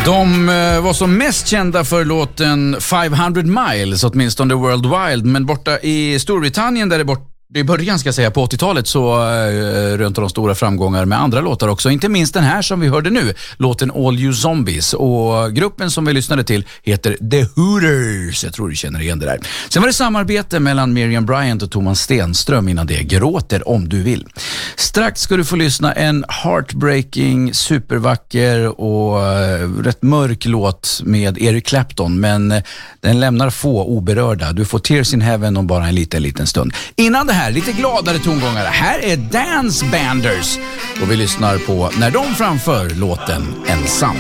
De var som mest kända för låten 500 Miles, åtminstone Worldwide, men borta i Storbritannien där i början ska jag säga på 80-talet så rönte de stora framgångar med andra låtar också. Inte minst den här som vi hörde nu, låten All You Zombies. Och gruppen som vi lyssnade till heter The Hooters. Jag tror du känner igen det där. Sen var det samarbete mellan Miriam Bryant och Thomas Stenström innan det. Gråter om du vill. Strax ska du få lyssna en heartbreaking, supervacker och rätt mörk låt med Eric Clapton. Men den lämnar få oberörda. Du får Tears in Heaven om bara en liten stund. Innan det här, lite gladare tongångar. Här är Dance Banders och vi lyssnar på när de framför låten Ensam.